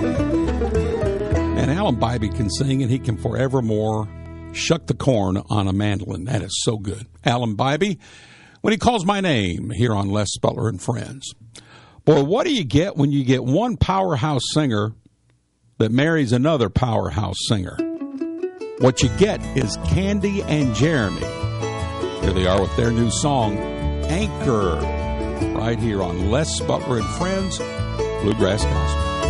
And Alan Bybee can sing, and he can forevermore shuck the corn on a mandolin. That is so good. Alan Bybee, When He Calls My Name, here on Les Butler and Friends. Boy, what do you get when you get one powerhouse singer that marries another powerhouse singer? What you get is Candy and Jeremy. Here they are with their new song, Anchor, right here on Les Butler and Friends, Bluegrass Gospel.